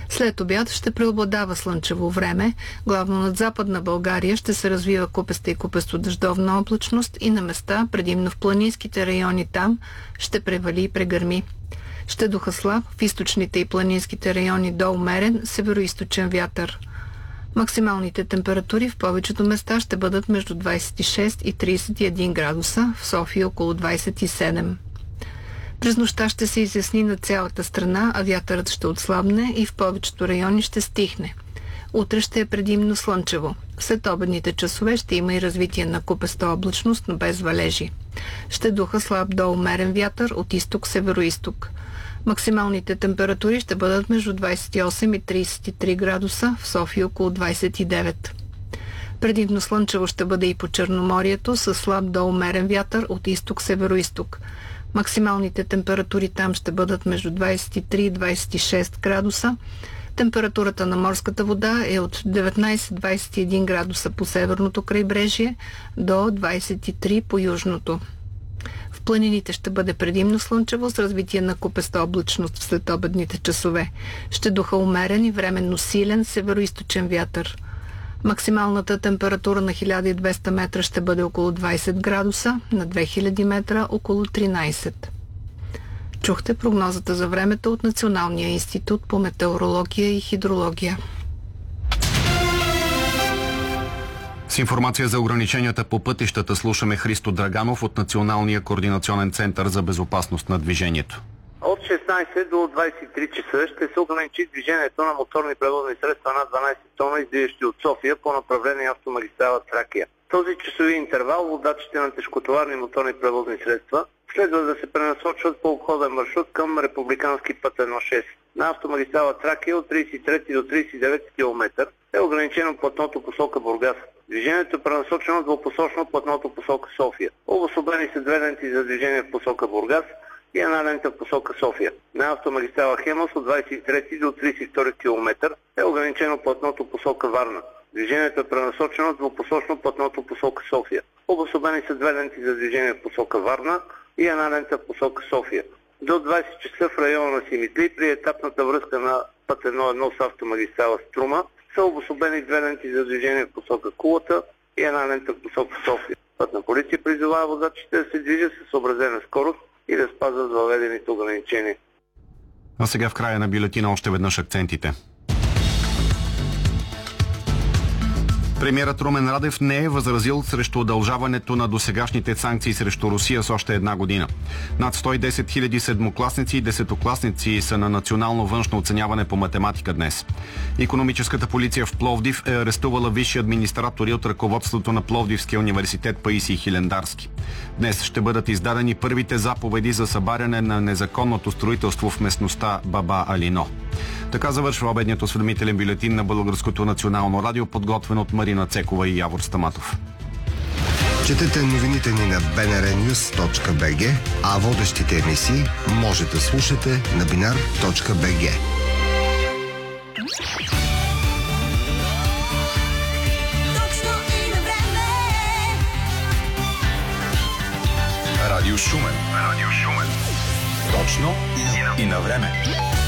След обяд ще преобладава слънчево време. Главно над Западна България ще се развива купеста и купесто-дъждовна облачност и на места, предимно в планинските райони там, ще превали и прегърми. Ще духа слаб, в източните и планинските райони до умерен североизточен вятър. Максималните температури в повечето места ще бъдат между 26 и 31 градуса, в София около 27. През нощта ще се изясни на цялата страна, а вятърът ще отслабне и в повечето райони ще стихне. Утре ще е предимно слънчево. След обедните часове ще има и развитие на купеста облачност, но без валежи. Ще духа слаб до умерен вятър от изток-североизток. Максималните температури ще бъдат между 28 и 33 градуса, в София около 29. Предимно слънчево ще бъде и по Черноморието с слаб до умерен вятър от изток-североизток. Максималните температури там ще бъдат между 23 и 26 градуса. Температурата на морската вода е от 19-21 градуса по северното крайбрежие до 23 по южното. В планините ще бъде предимно слънчево с развитие на купеста облачност в следобедните часове. Ще духа умерен и временно силен североизточен вятър. Максималната температура на 1200 метра ще бъде около 20 градуса, на 2000 метра около 13. Чухте прогнозата за времето от Националния институт по метеорология и хидрология. С информация за ограниченията по пътищата слушаме Христо Драганов от Националния координационен център за безопасност на движението. От 16 до 23 часа ще се ограничи движението на моторни превозни средства над 12 тона, издигащи от София по направление автомагистрала Тракия. В този часови интервал водачите на тежкотоварни моторни превозни средства следва да се пренасочват по обходен маршрут към републикански път 1.6. На автомагистрала Тракия от 33 до 39 км е ограничено платното посока Бургас. Движението е пренасочено двупосочно платното посока София. Обособени са две ленти за движение в посока Бургас и една лента в посока София. На автомагистрала Хемос от 23 до 32 км е ограничено платното посока Варна. Движението е пренасочено двупосочно платното посока София. Обособени са две ленти за движение в посока Варна и една лента в посока София. До 20 часа в района на Симитли при етапната връзка на път 1.1 с автомагистрала Струма са обособени две ленти за движение в посока Кулата и една лента в посока София. Пътна полиция призовава водачите да се движат със съобразена скорост и да спазват въведените ограничения. А сега в края на бюлетина още веднъж акцентите. Премиерът Румен Радев не е възразил срещу удължаването на досегашните санкции срещу Русия с още една година. Над 110 хиляди седмокласници и десетокласници са на национално външно оценяване по математика днес. Икономическата полиция в Пловдив е арестувала висши администратори от ръководството на Пловдивския университет Паисий Хилендарски. Днес ще бъдат издадени първите заповеди за събаряне на незаконното строителство в местността Баба Алино. Така завършва обедният осведомителен бюлетин на Българското национално радио, подготвен от Марина Цекова и Явор Стаматов. Четете новините ни на bnrnews.bg, а водещите емисии може да слушате на binar.bg. Радио Шумен. Точно и на време.